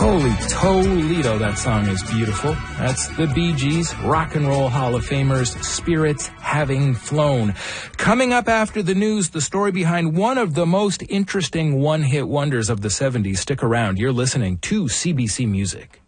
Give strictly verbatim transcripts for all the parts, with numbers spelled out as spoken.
Holy Toledo, that song is beautiful. That's the Bee Gees, Rock and Roll Hall of Famers, Spirits Having Flown. Coming up after the news, the story behind one of the most interesting one-hit wonders of the seventies. Stick around. You're listening to C B C Music.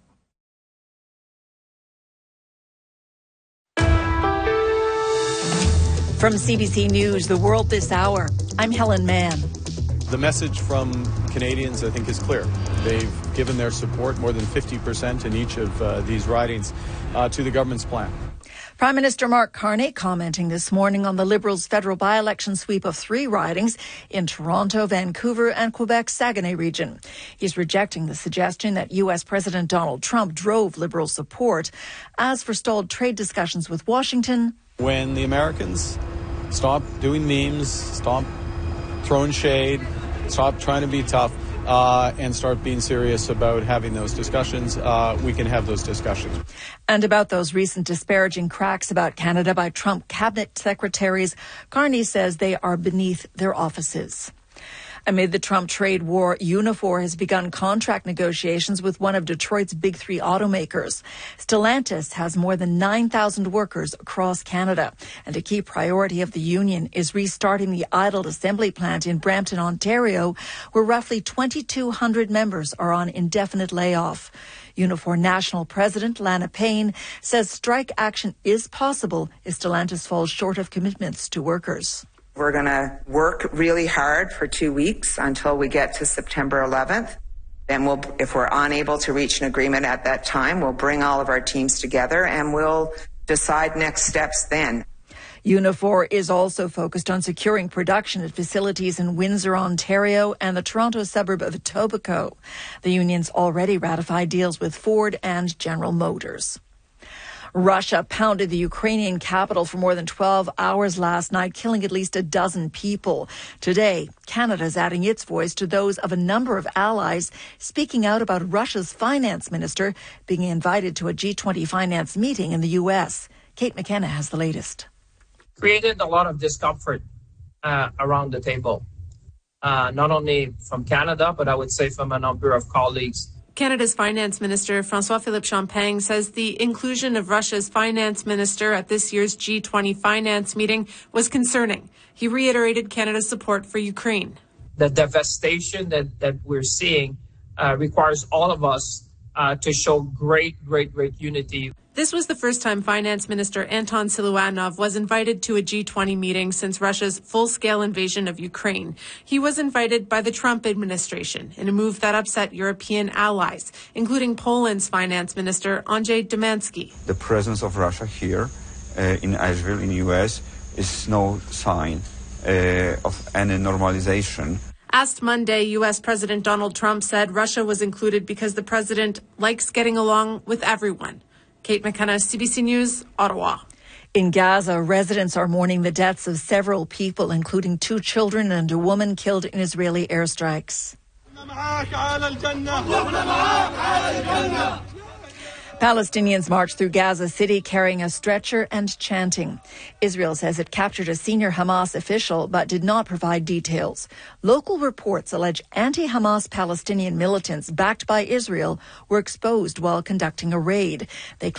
From C B C News, The World This Hour, I'm Helen Mann. The message from Canadians, I think, is clear. They've given their support, more than fifty percent in each of uh, these ridings, uh, to the government's plan. Prime Minister Mark Carney commenting this morning on the Liberals' federal by-election sweep of three ridings in Toronto, Vancouver and Quebec's Saguenay region. He's rejecting the suggestion that U S President Donald Trump drove Liberal support. As for stalled trade discussions with Washington, when the Americans stop doing memes, stop throwing shade, stop trying to be tough, uh, and start being serious about having those discussions, uh, we can have those discussions. And about those recent disparaging cracks about Canada by Trump cabinet secretaries, Carney says they are beneath their offices. Amid the Trump trade war, Unifor has begun contract negotiations with one of Detroit's big three automakers. Stellantis has more than nine thousand workers across Canada, and a key priority of the union is restarting the idled assembly plant in Brampton, Ontario, where roughly twenty-two hundred members are on indefinite layoff. Unifor National President Lana Payne says strike action is possible if Stellantis falls short of commitments to workers. We're going to work really hard for two weeks until we get to September eleventh. Then we'll, if we're unable to reach an agreement at that time, we'll bring all of our teams together and we'll decide next steps then. Unifor is also focused on securing production at facilities in Windsor, Ontario and the Toronto suburb of Etobicoke. The union's already ratified deals with Ford and General Motors. Russia pounded the Ukrainian capital for more than twelve hours last night, killing at least a dozen people. Today, Canada is adding its voice to those of a number of allies, speaking out about Russia's finance minister being invited to a G twenty finance meeting in the U S. Kate McKenna has the latest. Created a lot of discomfort uh, around the table, uh, not only from Canada, but I would say from a number of colleagues. Canada's Finance Minister François-Philippe Champagne says the inclusion of Russia's finance minister at this year's G twenty finance meeting was concerning. He reiterated Canada's support for Ukraine. The devastation that, that we're seeing uh, requires all of us uh, to show great, great, great unity. This was the first time Finance Minister Anton Siluanov was invited to a G twenty meeting since Russia's full-scale invasion of Ukraine. He was invited by the Trump administration in a move that upset European allies, including Poland's Finance Minister Andrzej Domanski. The presence of Russia here uh, in Asheville, in the U S, is no sign uh, of any normalization. Asked Monday, U S President Donald Trump said Russia was included because the president likes getting along with everyone. Kate McKenna, C B C News, Ottawa. In Gaza, residents are mourning the deaths of several people, including two children and a woman killed in Israeli airstrikes. Palestinians marched through Gaza City carrying a stretcher and chanting. Israel says it captured a senior Hamas official but did not provide details. Local reports allege anti-Hamas Palestinian militants backed by Israel were exposed while conducting a raid. They